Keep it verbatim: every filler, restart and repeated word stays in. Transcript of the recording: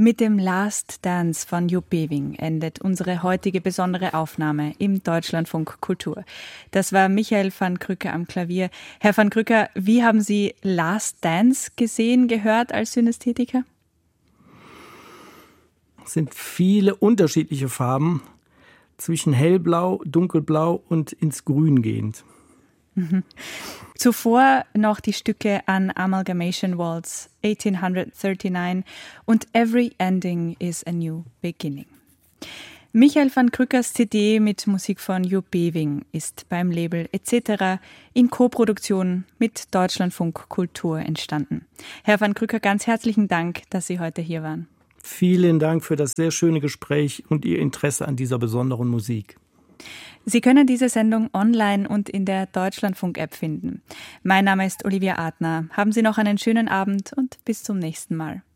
Mit dem Last Dance von Joop Bewing endet unsere heutige besondere Aufnahme im Deutschlandfunk Kultur. Das war Michael van Krücker am Klavier. Herr van Krücker, wie haben Sie Last Dance gesehen, gehört als Synästhetiker? Es sind viele unterschiedliche Farben, zwischen hellblau, dunkelblau und ins Grün gehend. Mhm. Zuvor noch die Stücke An Amalgamation Waltz, achtzehnhundertneununddreißig und Every Ending is a New Beginning. Michael van Krückers C D mit Musik von Joop Bewing ist beim Label et cetera in Koproduktion mit Deutschlandfunk Kultur entstanden. Herr van Krücker, ganz herzlichen Dank, dass Sie heute hier waren. Vielen Dank für das sehr schöne Gespräch und Ihr Interesse an dieser besonderen Musik. Sie können diese Sendung online und in der Deutschlandfunk-App finden. Mein Name ist Olivia Adner. Haben Sie noch einen schönen Abend und bis zum nächsten Mal.